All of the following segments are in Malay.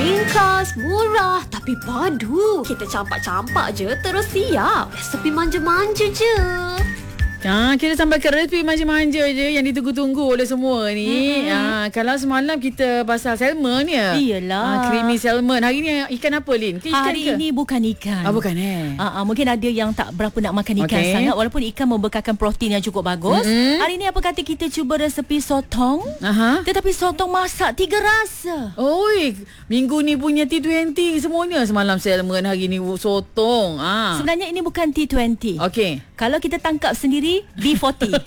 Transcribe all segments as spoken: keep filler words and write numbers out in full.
Ringkas, murah tapi padu. Kita campak-campak je terus siap. Resepi manja-manja je. Ha, kita sampai ke resepi manja-manja je yang ditunggu-tunggu oleh semua ni. Hmm. Ha, kalau semalam kita pasal salmon ya. Iyalah. Ha, creamy salmon. Hari ni ikan apa, Lin? Ke ikan Hari ke? ini bukan ikan. Ah, bukan eh. Uh, uh, mungkin ada yang tak berapa nak makan ikan Okay. sangat, walaupun ikan membekalkan protein yang cukup bagus. Mm-hmm. Hari ini apa kata kita cuba resepi sotong. Aha. Tetapi sotong masak tiga rasa. Oi, minggu ni punya T dua puluh semuanya. Semalam salmon, hari ni sotong. Ah. Sebenarnya ini bukan T dua puluh. Okey. Kalau kita tangkap sendiri B empat puluh.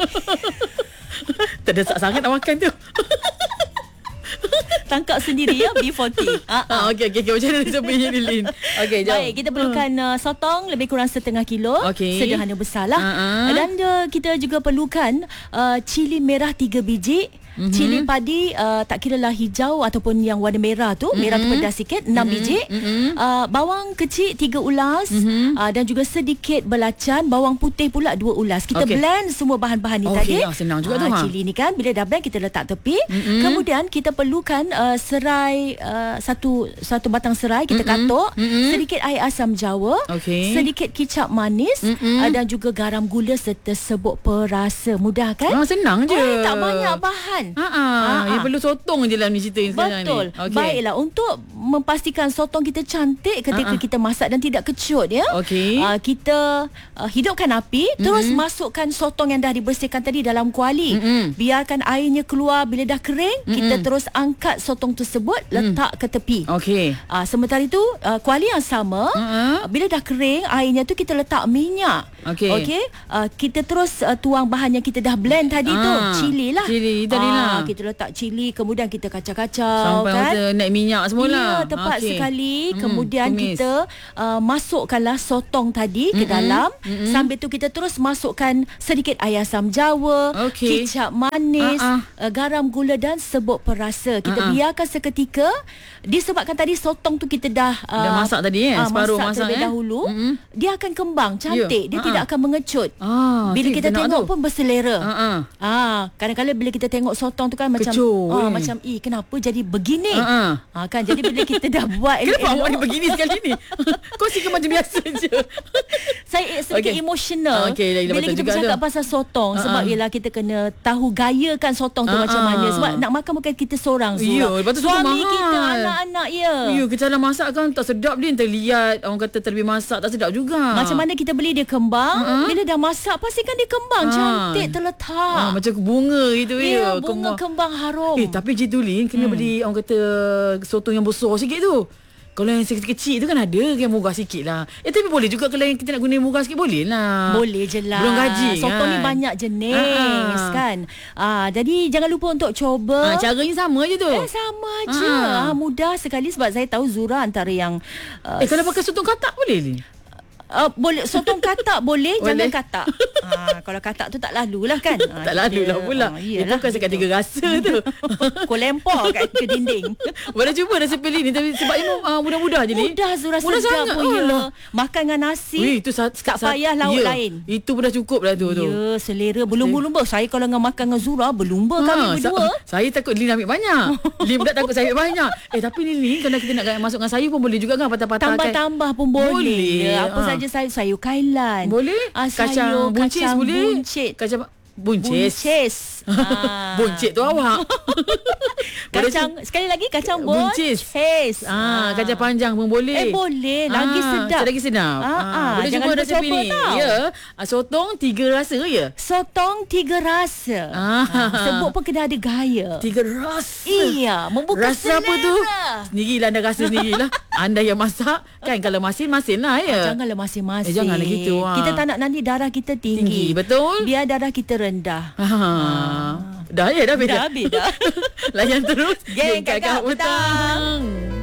Terdesak sangat nak makan tu. Tangkap sendiri ya B empat puluh. Ah, ah, okey okey okey, macam mana resepinya ni, Lin? Okey, jom. Baik, kita perlukan uh, sotong lebih kurang setengah kilo. Okey. Sederhana besarlah. Uh-uh. Dan uh, kita juga perlukan uh, cili merah tiga biji. Mm-hmm. Cili padi uh, tak kira lah hijau ataupun yang warna merah tu, mm-hmm. merah tu pedas sikit, enam mm-hmm. biji. Mm-hmm. Uh, bawang kecil tiga ulas, mm-hmm. uh, dan juga sedikit belacan, bawang putih pula dua ulas. Kita okay. blend semua bahan-bahan ni okay, tadi. Oh, senang juga uh, tu ha. Cili ni kan bila dah blend kita letak tepi. Mm-hmm. Kemudian kita perlukan uh, serai uh, satu satu batang serai kita mm-hmm. katuk, mm-hmm. sedikit air asam jawa, okay. sedikit kicap manis, mm-hmm. uh, dan juga garam gula serta serbuk perasa. Mudah kan? Ah, senang je. Oh, tak banyak bahan. Ha ah, yang perlu sotong je dalam ni cerita ni sekarang ni. Betul. Okay. Baiklah, untuk memastikan sotong kita cantik ketika uh-uh. kita masak dan tidak kecut ya. Okey. Uh, kita uh, hidupkan api, mm-hmm. terus masukkan sotong yang dah dibersihkan tadi dalam kuali. Mm-hmm. Biarkan airnya keluar, bila dah kering, mm-hmm. kita terus angkat sotong tersebut, letak mm. ke tepi. Okey. Uh, sementara itu uh, kuali yang sama, uh-uh. uh, bila dah kering airnya tu kita letak minyak. Okey. Okey. Uh, kita terus uh, tuang bahan yang kita dah blend tadi uh, tu, cili lah. Cili tadi lah. Kita letak cili, kemudian kita kacau-kacau sampai kan. Sampai naik minyak semualah. Ya, tepat okay. sekali. Hmm, kemudian tumis. kita uh, masukkanlah sotong tadi mm-hmm. ke dalam. Mm-hmm. Sambil tu kita terus masukkan sedikit air asam jawa, okay. kicap manis, uh-uh. uh, garam gula dan serbuk perasa. Kita uh-uh. biarkan seketika. Disebabkan tadi sotong tu kita dah uh, dah masak tadi eh, uh, separuh masak, masak terlebih eh. dahulu. Mm-hmm. Dia akan kembang cantik. Yeah. Dia uh-uh. tidak akan mengecut. Ah, bila kita tengok tu pun berselera. Uh-uh. Ah, kadang-kadang bila kita tengok sotong tu kan macam ah, macam eh kenapa jadi begini? Uh-uh. Ah, kan jadi bila kita dah buat kenapa awak ni begini sekali ni? Kau sih macam biasa je. Saya sedikit okay. emotional. Uh, okay, bila kita bercakap tu. pasal sotong uh-uh. sebab ialah kita kena tahu gayakan sotong tu uh-uh. macam mana, sebab nak makan bukan kita seorang Zura. Yeah, suami kita, anak-anak ya. Ya, kita dalam masak kan tak sedap dia, terlihat orang kata terlebih masak tak sedap juga. Macam mana kita beli dia kembang, uh-huh. bila dah masak pastikan dia kembang uh. cantik terletak. Uh, macam bunga gitu ya. Ya, bunga kembang, kembang harum. Eh, tapi Cik Tulin kena hmm. beli orang kata sotong yang besar sikit tu. Kalau yang kecil-kecil tu kan ada yang murah sikit lah. Eh tapi boleh juga kalau yang kita nak guna yang murah sikit, boleh lah. Boleh je lah. Belum gaji sotong kan. ni banyak jenis Aa. kan. Ah, jadi jangan lupa untuk cuba. Ah, caranya sama je tu. Eh sama je. Ah, mudah sekali sebab saya tahu Zura antara yang uh, Eh kalau pakai sotong katak boleh ni? Uh, boleh sotong katak boleh, boleh, jangan katak. Ha, kalau katak tu tak lalulah kan. Ha, tak lalulah pula. Ha, itu kan sekat tiga rasa tu. Kau lempar kat ke dinding. Boleh cuba resepi ni tapi sebab ini uh, mudah-mudah je ni. Mudah Zura, mudah sedap pun ya. Makan dengan nasi. Wih, itu sat, tak sat, payah lauk ya, lain. Itu pun dah cukup dah tu. Ya, selera berlumba-lumba. Saya kalau dengan makan dengan Zura berlumba ha, kami berdua. Sa- saya takut Lin ambil banyak. Lin pula takut saya ambil banyak. Eh tapi ni Lin kalau kita nak masuk dengan sayur pun boleh juga kan, patah-patah. Tambah-tambah pun boleh. boleh. Ya, apa ha. saja sayur, sayur Kailan. Boleh. Ah, kacang buncis kacang boleh. Buncit. Kacang buncis. Buncis. Ah. Buncit tu awak. Kacang sekali lagi kacang buncis. buncis. Ah, kacang panjang pun boleh. Eh boleh, lagi ah, sedap. Lagi sedap. Ah, ah. Ah, boleh cuba resepi ni. Tau. Ya. Ah, sotong tiga rasa ya. Sotong tiga rasa. Ah. Ah, sebut pun kena ada gaya. Tiga rasa. Iya, membuka rasa selera. Apa tu? Sendirilah anda rasa sendirilah. Anda yang masak kan, kalau masin-masin lah ya. Ah, janganlah masin-masin. Eh, janganlah gitu. Ah. Kita tak nak nanti darah kita tinggi. Tinggi, betul. Biar darah kita rendah. Ah. Ah. Dah ya dah beda. Dah beda. Layan terus Geng Kakak Petang.